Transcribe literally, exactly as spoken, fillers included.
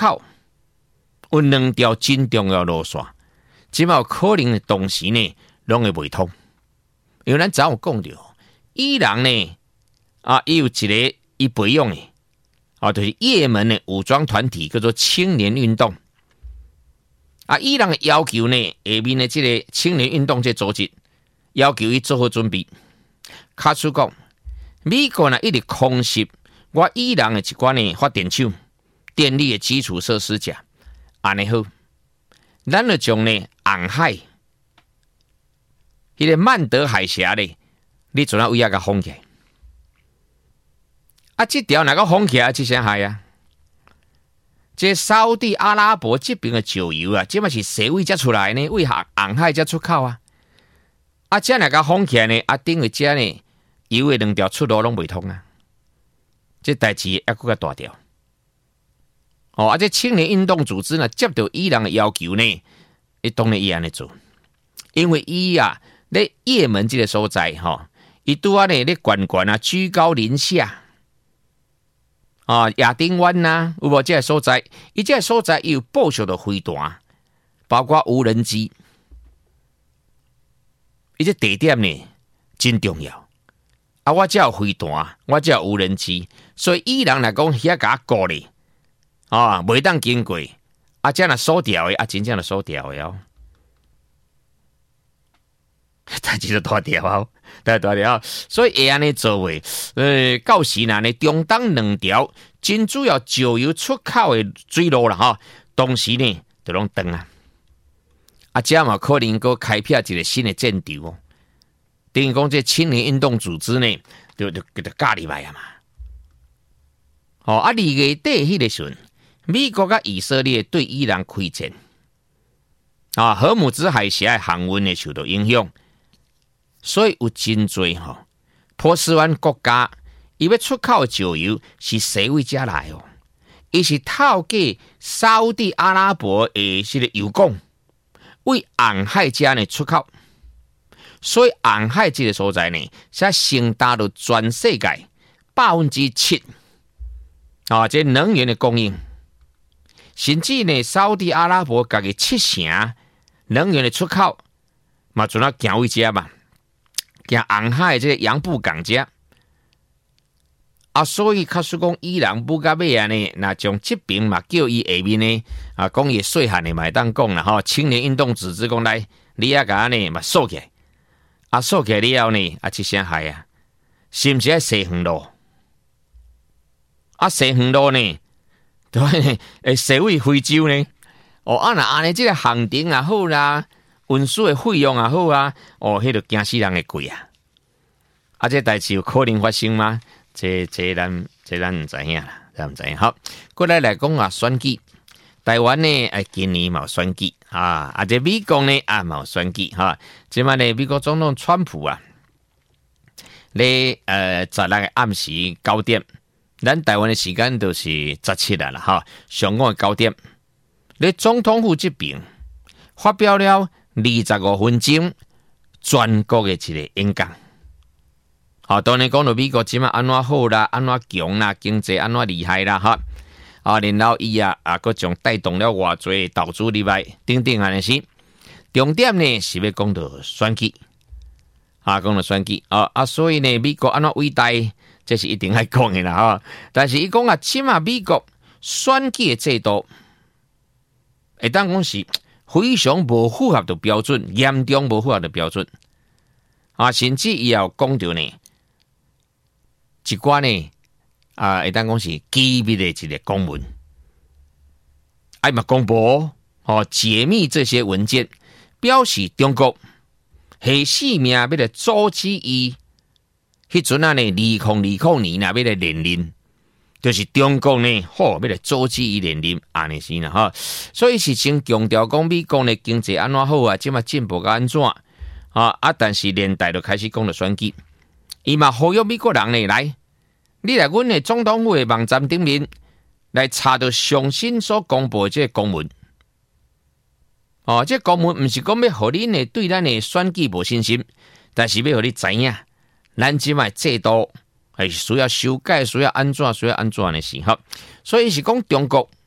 口有两条真重要路线，即嘛有可能同时呢拢会袂通。因为咱早有讲到，伊朗呢啊，伊有一个伊培养的啊，就是也门的武装团体叫做青年运动。啊，伊朗的要求呢，下面的这个青年运动这组织要求伊做好准备。卡出讲，美国呢一直空袭我伊朗的一寡呢发电厂、电力的基础设施者，安尼好，咱就将呢红海，迄个曼德海峡呢，你从那位啊个封起来。啊，这条哪个封起来？这啥海啊？这沙地阿拉伯这边的石油啊，这嘛是谁位才出来呢？为红海才出口啊？啊，这哪个封起来呢？啊，等于这呢？油的两条出路拢袂通啊！这代志还佫较大条。哦，啊，这青年运动组织呢，接到伊朗的要求呢，伊当然伊安尼做，因为伊啊，咧也门这个所在吼，伊拄啊呢咧悬悬啊，居高临下啊，亚丁湾呐，有无这个所在？伊这个所在伊有部署的飞弹，包括无人机，伊这地点呢真重要。啊，我只有飞弹，我只有无人机，所以伊朗来讲，遐甲过咧，啊，袂当经过，啊，这样锁掉的，啊，真正的锁掉的哦，代志就大条哦，大大条，所以会安尼做为，呃，到时呢，呢中东两条真主要石油出口的水路啦，哈，同时呢，就拢断啊，啊，这样嘛可能够开辟一个新的战场哦。等于讲，这青年运动组织呢，就就就加入来啊嘛。哦，啊，二月底迄个时阵，美国甲以色列对伊朗开战，啊，荷姆兹海峡航运呢受到影响，所以有真多吼波斯湾国家，伊要出口的石油是谁位家来哦？伊是透过沙地阿拉伯的这个油港，为红海家呢出口。所以红海这个所在呢，才承担了全世界百分之七啊，这能源的供应，甚至呢，沙特阿拉伯家己七成能源的出口，嘛做那行位遮嘛，行红海这个洋布港遮啊，所以卡说讲伊朗不甲尾啊呢，那将这边嘛叫伊下面呢啊，讲伊细汉的嘛当讲啦吼，青年运动组织讲来，你啊甲呢嘛锁起来。啊，锁起来了呢，啊，这啥海啊？是不是在西横路？啊，西横路呢？对，诶，西位非洲呢？哦，啊那安尼，这个航程也好啦，运输的费用也好啊，哦，迄个惊死人的贵啊！啊，这代志有可能发生吗？这这咱这咱唔知影啦，咱唔知影。好，过来来讲啊，选举，台湾呢，哎，今年嘛有选举。啊！啊，这美国呢啊，冇选举哈。即嘛呢，美国总统川普啊，咧呃，十六个暗时九点，咱台湾的时间就是十七啦啦哈。上午的九点，咧总统府这边发表了二十五分钟全国的一个演讲。好，当然讲到美国即嘛安怎好啦，安怎强啦，经济安怎厉害啦哈。啊，然后伊啊啊，佮将带动了偌济投资入来，等等安尼是。重点呢是要讲到选举，啊，讲到选举啊啊，所以呢，美国安怎伟大，这是一定爱讲的啦哈。但是伊讲啊，起码美国选举的制度，会当讲是非常无符合的标准，严重无符合的标准。啊，甚至伊也有讲到呢，一寡呢。啊，会当讲是机密的一个公文，哎嘛公布哦，解密这些文件，表示中国下死命要来阻止伊，迄阵啊呢，二零二零年啊要来连任，就是中国呢，吼要来阻止伊连任，安尼是啦哈。所以是先强调讲美国的经济安怎好啊，即嘛进步个安怎啊啊，但是连带就开始讲了选举，伊嘛呼吁美国人呢来。你来阮的总统府的网站顶面来查到上新所公布的这个公文，哦，这公文不是讲要互恁的对咱的选举无信心，但是要互你知影，咱即卖制度还是需要修改，需要安怎，需要安怎的时候，所以是讲中国